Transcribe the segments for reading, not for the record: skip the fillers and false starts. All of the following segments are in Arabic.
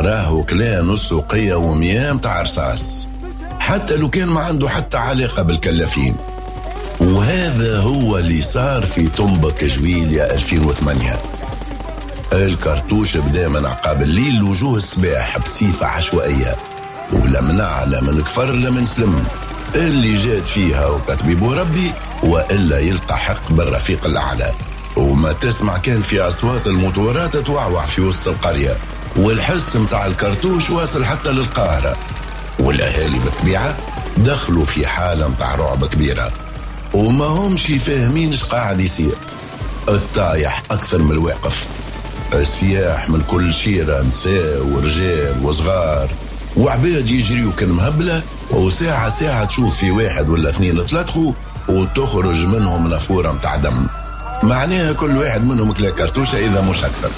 راهو كلا نص وقية ومياه متاع رصاص، حتى لو كان ما عنده حتى علاقة بالكلافين. وهذا هو اللي صار في طنبك جويليا 2008. الكرتوش بدا من عقاب الليل لوجوه الصباح بصفة عشوائية، ولم نعلم نكفر لمن سلم اللي جات فيها وكتبيبو ربي وإلا يلتحق بالرفيق الأعلى. وما تسمع كان في أصوات الموتورات توعوع في وسط القرية، والحس متاع الكرتوش واصل حتى للقاهرة، والأهالي بالطبيعة دخلوا في حالة متاع رعب كبيرة وما همش فاهمين ايش قاعد يصير. الطايح أكثر من الواقف، السياح من كل شيرة، نساء ورجال وصغار وعباد يجريوا كالمهبلة، وساعة ساعة تشوف في واحد ولا اثنين تلاتخوا وتخرج منهم نافورة متاع دم، معناها كل واحد منهم كلا كرتوشة إذا مش أكثر.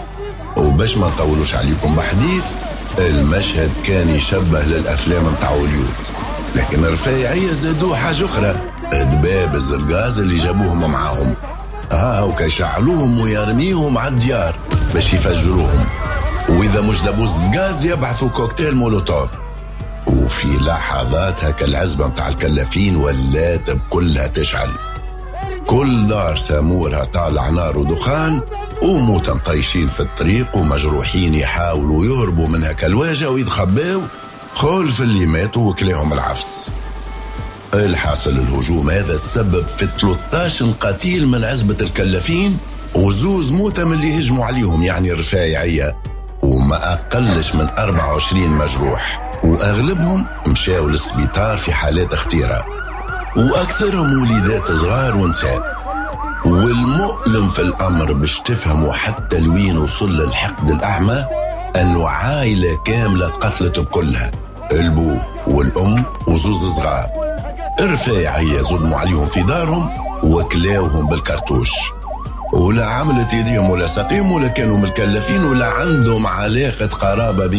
وباش ما نطولوش عليكم بحديث، المشهد كان يشبه للأفلام متاع هوليود، لكن الرفاعية زادوا حاجة أخرى، دبابز الغاز اللي جابوهم معاهم وكي يشعلوهم ويرميهم على الديار باش يفجروهم، وإذا مش دبوز الغاز يبعثوا كوكتيل مولوتوف. وفي لحظات هكا العزبة متاع الكلافين ولات بكلها تشعل، كل دار سامورها طالع نار ودخان، وموتا طايشين في الطريق ومجروحين يحاولوا يهربوا من هكا الواجهة ويتخباو خلف اللي ماتوا وكلاهم العفس. الحاصل الهجوم هذا تسبب في 13 قتيل من عزبة الكلافين وزوز موتى من اللي هجموا عليهم يعني الرفاعية، وما أقلش من 24 مجروح، وأغلبهم مشاو للسبيطار في حالات اختيرة، وأكثرهم وليدات صغار ونساء. والمؤلم في الأمر باش تفهموا حتى لوين وصل الحقد الأعمى أنه عائلة كاملة تقتلت بكلها، البو والأم وزوز صغار. الرفاعية زدموا عليهم في دارهم وكلاوهم بالكرتوش، ولا عملت يديهم ولا سقيهم ولا كانوا مكلفين ولا عندهم علاقة قرابة بي